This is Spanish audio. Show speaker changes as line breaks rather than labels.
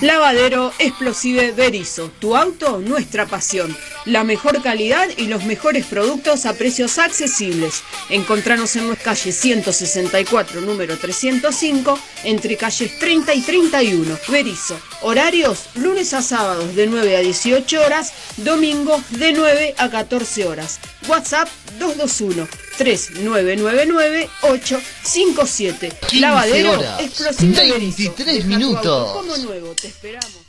Lavadero Explosive Berisso, tu auto, nuestra pasión. La mejor calidad y los mejores productos a precios accesibles. Encontranos en nuestra calle 164, número 305, entre calles 30 y 31. Berisso. Horarios, lunes a sábados de 9 a 18 horas, domingos de 9 a 14 horas. WhatsApp 221-3999-857. Lavadero Explosive Berisso.
23 minutos.
Como nuevo, te esperamos.